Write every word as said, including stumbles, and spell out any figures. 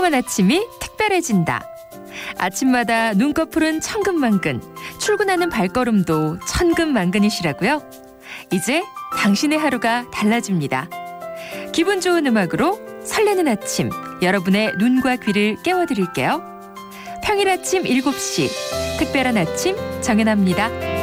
달콤한 아침이 특별해진다. 아침마다 눈꺼풀은 천근만근, 출근하는 발걸음도 천근만근이시라고요? 이제 당신의 하루가 달라집니다. 기분 좋은 음악으로 설레는 아침, 여러분의 눈과 귀를 깨워드릴게요. 평일 아침 일곱 시, 특별한 아침 정연아입니다.